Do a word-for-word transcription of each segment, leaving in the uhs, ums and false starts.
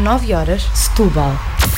nove horas, Setúbal.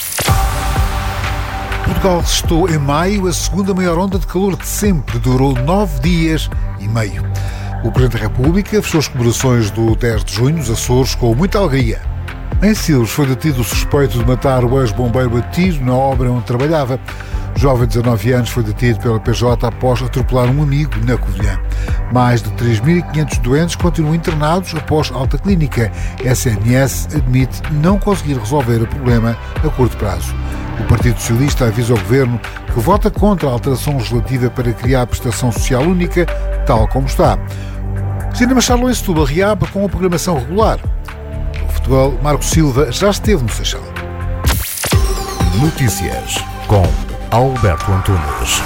Portugal resistou em maio a segunda maior onda de calor de sempre. Durou nove dias e meio. O Presidente da República fechou as comemorações do dez de junho nos Açores com muita alegria. Em Silves foi detido o suspeito de matar o ex-bombeiro a tiro na obra onde trabalhava. O jovem de dezanove anos foi detido pela P J após atropelar um amigo na Covilhã. Mais de três mil e quinhentos doentes continuam internados após alta clínica. A S N S admite não conseguir resolver o problema a curto prazo. O Partido Socialista avisa ao Governo que vota contra a alteração legislativa para criar a prestação social única, tal como está. Cristina Machado em Setúbal reabre com a programação regular. O futebol, Marco Silva já esteve no Seixal. Notícias com Alberto Antunes.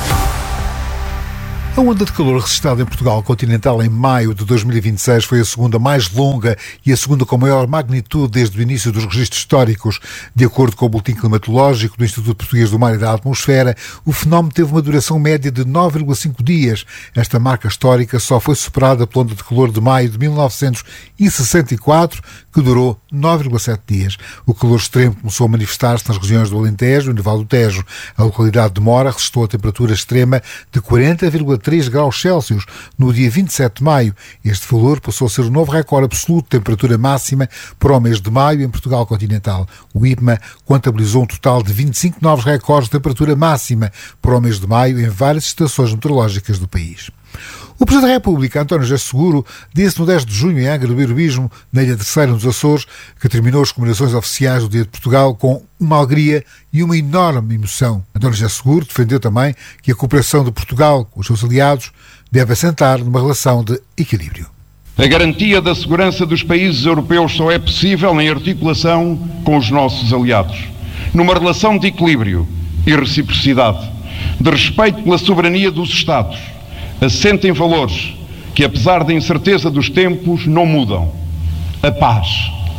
A onda de calor registrada em Portugal continental em maio de dois mil e vinte e seis foi a segunda mais longa e a segunda com maior magnitude desde o início dos registros históricos. De acordo com o Boletim Climatológico do Instituto Português do Mar e da Atmosfera, o fenómeno teve uma duração média de nove vírgula cinco dias. Esta marca histórica só foi superada pela onda de calor de maio de mil novecentos e sessenta e quatro, que durou nove vírgula sete dias. O calor extremo começou a manifestar-se nas regiões do Alentejo e no Vale do Tejo. A localidade de Mora registrou a temperatura extrema de quarenta vírgula três graus Celsius no dia vinte e sete de maio. Este valor passou a ser o novo recorde absoluto de temperatura máxima para o mês de maio em Portugal continental. O I P M A contabilizou um total de vinte e cinco novos recordes de temperatura máxima para o mês de maio em várias estações meteorológicas do país. O Presidente da República, António José Seguro, disse no dez de junho em Angra do Heroísmo, na Ilha Terceira, nos Açores, que terminou as comemorações oficiais do Dia de Portugal com uma alegria e uma enorme emoção. António José Seguro defendeu também que a cooperação de Portugal com os seus aliados deve assentar numa relação de equilíbrio. A garantia da segurança dos países europeus só é possível em articulação com os nossos aliados, numa relação de equilíbrio e reciprocidade, de respeito pela soberania dos Estados, assenta em valores que, apesar da incerteza dos tempos, não mudam: a paz,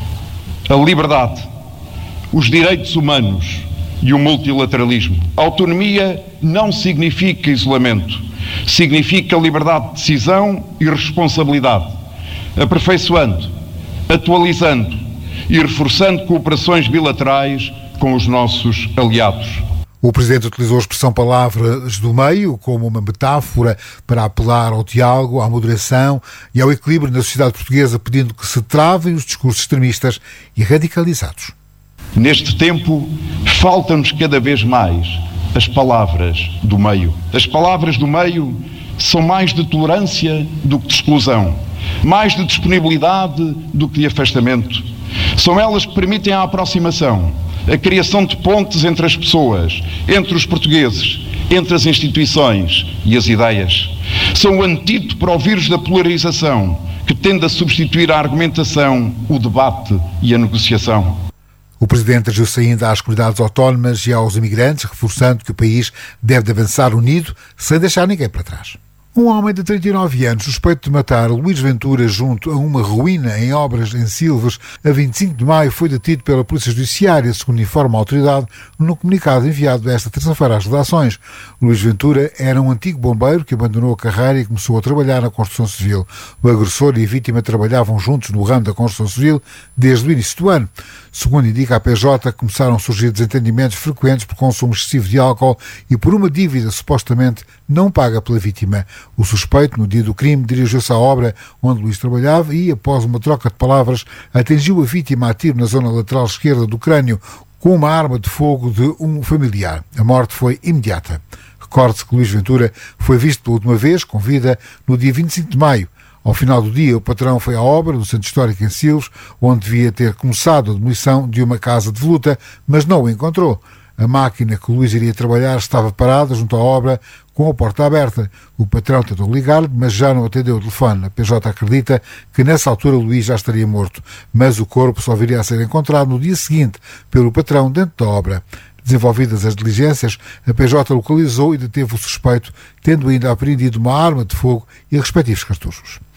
a liberdade, os direitos humanos e o multilateralismo. Autonomia não significa isolamento, significa liberdade de decisão e responsabilidade, aperfeiçoando, atualizando e reforçando cooperações bilaterais com os nossos aliados. O Presidente utilizou a expressão palavras do meio como uma metáfora para apelar ao diálogo, à moderação e ao equilíbrio na sociedade portuguesa, pedindo que se travem os discursos extremistas e radicalizados. Neste tempo, faltam-nos cada vez mais as palavras do meio. As palavras do meio são mais de tolerância do que de exclusão, mais de disponibilidade do que de afastamento. São elas que permitem a aproximação, a criação de pontes entre as pessoas, entre os portugueses, entre as instituições e as ideias. São o antídoto para o vírus da polarização, que tende a substituir a argumentação, o debate e a negociação. O Presidente dirigiu-se ainda às comunidades autónomas e aos imigrantes, reforçando que o país deve avançar unido, sem deixar ninguém para trás. Um homem de trinta e nove anos, suspeito de matar Luís Ventura junto a uma ruína em obras em Silves, a vinte e cinco de maio, foi detido pela Polícia Judiciária, segundo informa a autoridade, no comunicado enviado esta terça-feira às redações. Luís Ventura era um antigo bombeiro que abandonou a carreira e começou a trabalhar na construção civil. O agressor e a vítima trabalhavam juntos no ramo da construção civil desde o início do ano. Segundo indica a P J, começaram a surgir desentendimentos frequentes por consumo excessivo de álcool e por uma dívida supostamente não paga pela vítima. O suspeito, no dia do crime, dirigiu-se à obra onde Luís trabalhava e, após uma troca de palavras, atingiu a vítima a tiro na zona lateral esquerda do crânio com uma arma de fogo de um familiar. A morte foi imediata. Recorde-se que Luís Ventura foi visto pela última vez, com vida, no dia vinte e cinco de maio. Ao final do dia, o patrão foi à obra no Centro Histórico em Silves, onde devia ter começado a demolição de uma casa de voluta, mas não o encontrou. A máquina que o Luís iria trabalhar estava parada junto à obra, com a porta aberta. O patrão tentou ligar-lhe, mas já não atendeu o telefone. A P J acredita que nessa altura o Luís já estaria morto, mas o corpo só viria a ser encontrado no dia seguinte pelo patrão dentro da obra. Desenvolvidas as diligências, a P J localizou e deteve o suspeito, tendo ainda apreendido uma arma de fogo e respectivos cartuchos.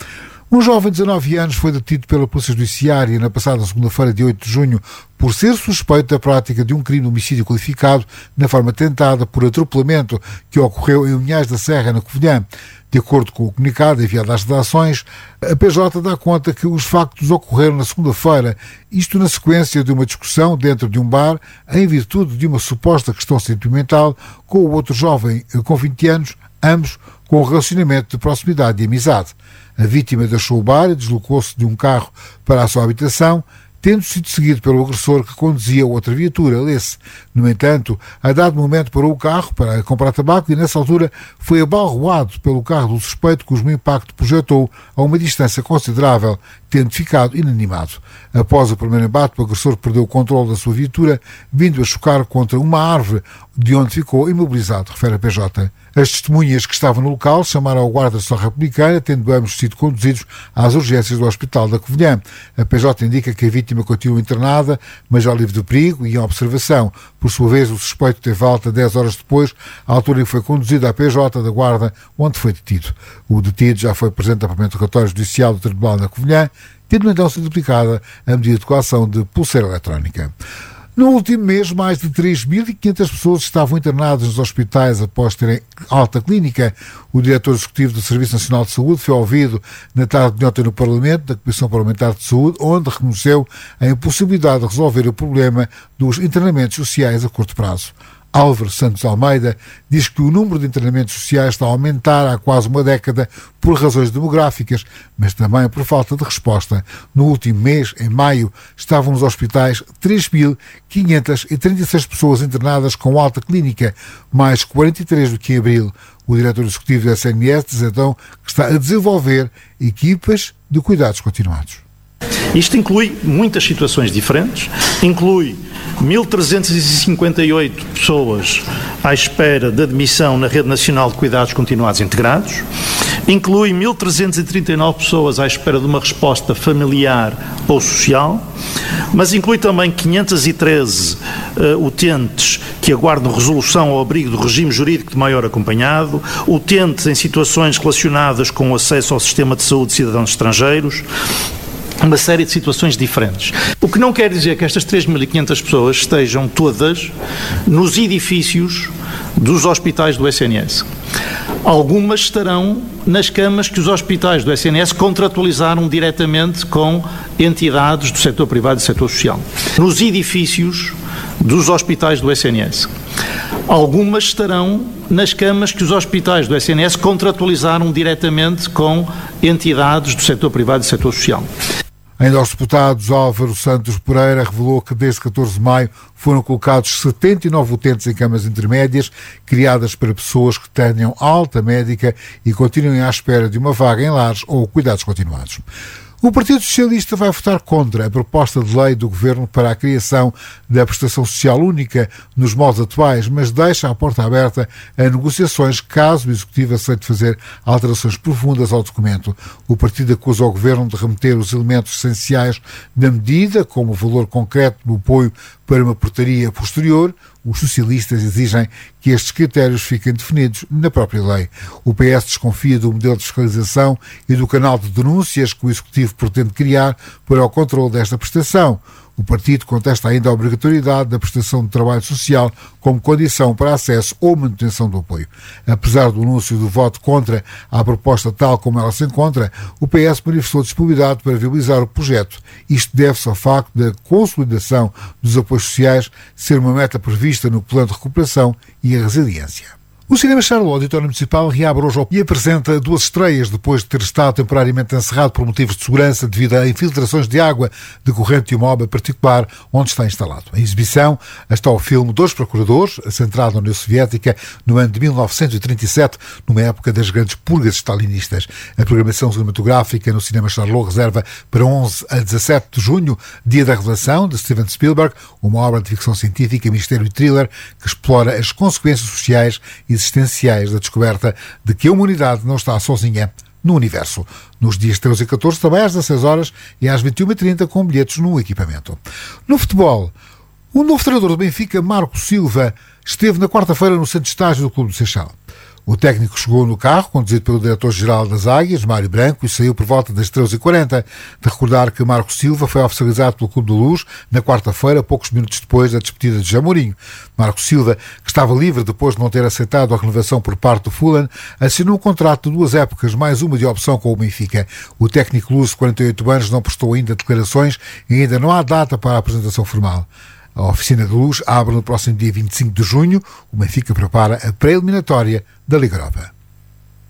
Um jovem de dezanove anos foi detido pela Polícia Judiciária na passada segunda-feira, dia oito de junho, por ser suspeito da prática de um crime de homicídio qualificado na forma tentada por atropelamento que ocorreu em Unhais da Serra, na Covilhã. De acordo com o comunicado enviado às redações, a P J dá conta que os factos ocorreram na segunda-feira, isto na sequência de uma discussão dentro de um bar, em virtude de uma suposta questão sentimental com o outro jovem com vinte anos, ambos com um relacionamento de proximidade e amizade. A vítima deixou o bar e deslocou-se de um carro para a sua habitação, tendo sido seguido pelo agressor que conduzia outra viatura, lê-se. No entanto, a dado momento parou o carro para comprar tabaco e, nessa altura, foi abalroado pelo carro do suspeito, cujo impacto projetou a uma distância considerável, tendo ficado inanimado. Após o primeiro embate, o agressor perdeu o controle da sua viatura, vindo a chocar contra uma árvore, de onde ficou imobilizado, refere a P J. As testemunhas que estavam no local chamaram ao guarda de Socorro Republicana, tendo ambos sido conduzidos às urgências do Hospital da Covilhã. A P J indica que a vítima continua internada, mas já livre de perigo e em observação. Por sua vez, o suspeito teve alta dez horas depois, à altura em que foi conduzido à P J da Guarda, onde foi detido. O detido já foi presente ao interrogatório judicial do Tribunal da Covilhã, tendo então sido aplicada a medida de coação de pulseira eletrónica. No último mês, mais de três mil e quinhentas pessoas estavam internadas nos hospitais após terem alta clínica. O diretor executivo do Serviço Nacional de Saúde foi ouvido na tarde de ontem no Parlamento, da Comissão Parlamentar de Saúde, onde reconheceu a impossibilidade de resolver o problema dos internamentos sociais a curto prazo. Álvaro Santos Almeida diz que o número de internamentos sociais está a aumentar há quase uma década por razões demográficas, mas também por falta de resposta. No último mês, em maio, estavam nos hospitais três mil quinhentas e trinta e seis pessoas internadas com alta clínica, mais quarenta e três do que em abril. O diretor executivo da S N S diz então que está a desenvolver equipas de cuidados continuados. Isto inclui muitas situações diferentes, inclui mil trezentas e cinquenta e oito pessoas à espera de admissão na Rede Nacional de Cuidados Continuados Integrados, inclui mil trezentas e trinta e nove pessoas à espera de uma resposta familiar ou social, mas inclui também quinhentos e treze uh, utentes que aguardam resolução ao abrigo do regime jurídico de maior acompanhado, utentes em situações relacionadas com o acesso ao sistema de saúde de cidadãos estrangeiros, uma série de situações diferentes. O que não quer dizer que estas três mil e quinhentas pessoas estejam todas nos edifícios dos hospitais do S N S. Algumas estarão nas camas que os hospitais do S N S contratualizaram diretamente com entidades do setor privado e do setor social. Nos edifícios dos hospitais do S N S. Algumas estarão nas camas que os hospitais do S N S contratualizaram diretamente com entidades do setor privado e do setor social. Ainda aos deputados, Álvaro Santos Pereira revelou que desde catorze de maio foram colocados setenta e nove utentes em camas intermédias, criadas para pessoas que tenham alta médica e continuem à espera de uma vaga em lares ou cuidados continuados. O Partido Socialista vai votar contra a proposta de lei do Governo para a criação da prestação social única nos moldes atuais, mas deixa a porta aberta a negociações caso o Executivo aceite fazer alterações profundas ao documento. O partido acusa o Governo de remeter os elementos essenciais da medida, como o valor concreto do apoio para uma portaria posterior. Os socialistas exigem que estes critérios fiquem definidos na própria lei. O P S desconfia do modelo de fiscalização e do canal de denúncias que o Executivo pretende criar para o controle desta prestação. O partido contesta ainda a obrigatoriedade da prestação de trabalho social como condição para acesso ou manutenção do apoio. Apesar do anúncio do voto contra a proposta tal como ela se encontra, o P S manifestou disponibilidade para viabilizar o projeto. Isto deve-se ao facto da consolidação dos apoios sociais ser uma meta prevista no Plano de Recuperação e a Resiliência. O Cinema Charlot, Auditório Municipal, reabre hoje e apresenta duas estreias depois de ter estado temporariamente encerrado por motivos de segurança devido a infiltrações de água decorrente de uma obra particular onde está instalado. Em exibição está o filme Dois Procuradores, centrado na União Soviética no ano de mil novecentos e trinta e sete, numa época das grandes purgas stalinistas. A programação cinematográfica no Cinema Charlot reserva para onze a dezassete de junho, dia da revelação de Steven Spielberg, uma obra de ficção científica, mistério e thriller que explora as consequências sociais e existenciais da descoberta de que a humanidade não está sozinha no universo. Nos dias treze e catorze, também às dezasseis horas e às vinte e uma e trinta, com bilhetes no equipamento. No futebol, o novo treinador do Benfica, Marco Silva, esteve na quarta-feira no centro de estágio do Clube do Seixal. O técnico chegou no carro, conduzido pelo diretor-geral das Águias, Mário Branco, e saiu por volta das treze e quarenta. De recordar que Marco Silva foi oficializado pelo Clube da Luz na quarta-feira, poucos minutos depois da despedida de José Mourinho. Marco Silva, que estava livre depois de não ter aceitado a renovação por parte do Fulham, assinou um contrato de duas épocas, mais uma de opção com o Benfica. O técnico luso de quarenta e oito anos não prestou ainda declarações e ainda não há data para a apresentação formal. A oficina de Luz abre no próximo dia vinte e cinco de junho. O Benfica prepara a pré-eliminatória da Liga Europa.